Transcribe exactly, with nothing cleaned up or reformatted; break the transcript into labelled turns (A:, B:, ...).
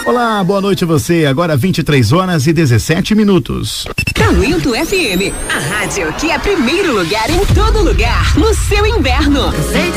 A: Olá, boa noite a você. Agora vinte e três horas e dezessete minutos.
B: Talento F M, a rádio que é primeiro lugar em todo lugar, no seu inverno.